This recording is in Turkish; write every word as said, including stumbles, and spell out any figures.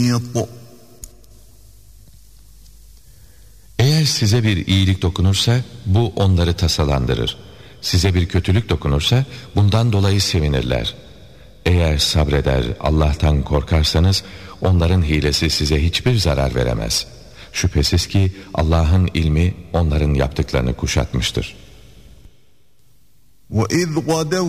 Eğer size bir iyilik dokunursa bu onları tasalandırır. Size bir kötülük dokunursa bundan dolayı sevinirler. Eğer sabreder, Allah'tan korkarsanız onların hilesi size hiçbir zarar veremez. Şüphesiz ki Allah'ın ilmi onların yaptıklarını kuşatmıştır. وَإِذْ غَدَوْا